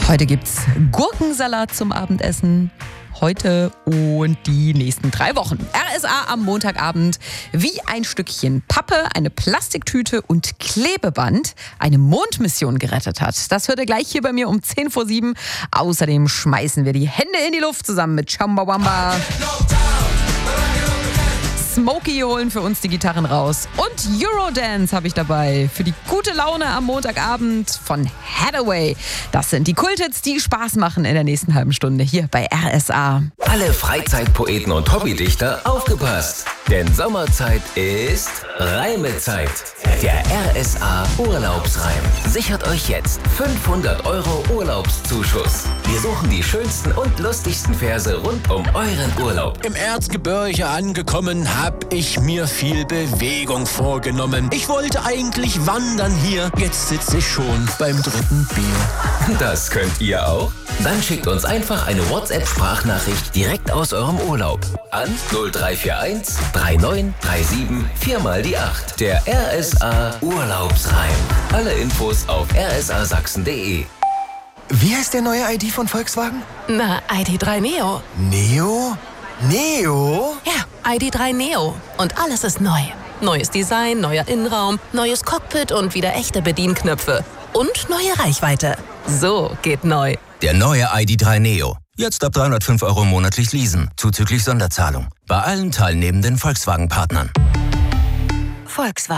Heute gibt's Gurkensalat zum Abendessen. Heute und die nächsten 3 Wochen. RSA am Montagabend. Wie ein Stückchen Pappe, eine Plastiktüte und Klebeband eine Mondmission gerettet hat. Das hört ihr gleich hier bei mir um 10 vor 7. Außerdem schmeißen wir die Hände in die Luft zusammen mit Chumbawamba. Smokey holen für uns die Gitarren raus. Und Eurodance habe ich dabei für die gute Laune am Montagabend von Hathaway. Das sind die Kulthits, die Spaß machen in der nächsten halben Stunde hier bei RSA. Alle Freizeitpoeten und Hobbydichter aufgepasst. Denn Sommerzeit ist Reimezeit. Der RSA Urlaubsreim sichert euch jetzt 500 € Urlaubszuschuss. Wir suchen die schönsten und lustigsten Verse rund um euren Urlaub. Im Erzgebirge angekommen, hab ich mir viel Bewegung vorgenommen. Ich wollte eigentlich wandern hier, jetzt sitze ich schon beim 3. Bier. Das könnt ihr auch? Dann schickt uns einfach eine WhatsApp-Sprachnachricht direkt aus eurem Urlaub an 0341 3937 4 mal die 8. Der RSA Urlaubsreim. Alle Infos auf rsasachsen.de. Wie heißt der neue ID von Volkswagen? Na, ID.3 Neo. Neo? Neo? Ja, ID.3 Neo. Und alles ist neu. Neues Design, neuer Innenraum, neues Cockpit und wieder echte Bedienknöpfe. Und neue Reichweite. So geht neu. Der neue ID.3 Neo. Jetzt ab 305 € monatlich leasen, zuzüglich Sonderzahlung. Bei allen teilnehmenden Volkswagen-Partnern. Volkswagen.